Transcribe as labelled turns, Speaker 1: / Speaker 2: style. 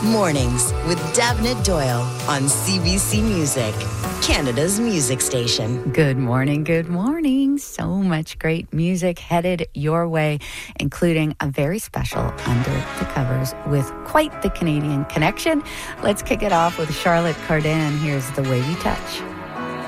Speaker 1: Mornings with Davnit Doyle on CBC Music, Canada's music station.
Speaker 2: Good morning, good morning. So much great music headed your way, including a very special Under the Covers with quite the Canadian connection. Let's kick it off with Charlotte Cardin. Here's The Way We Touch.